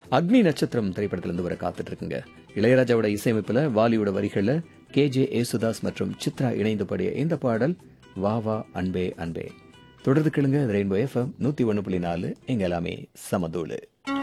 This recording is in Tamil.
அக்னி நட்சத்திரம் திரைப்படத்திலிருந்து வர காத்துட்டு இருக்குங்க. இளையராஜாவோட இசையமைப்புல வாலியோட வரிகள்ல KJ ஏசுதாஸ் மற்றும் சித்ரா இணைந்து பாடிய இந்த பாடல் வா வா அன்பே அன்பே. தொடர்ந்து கேளுங்க ரெயின்போ FM 101.4. எங்க எல்லாமே சமதூளு.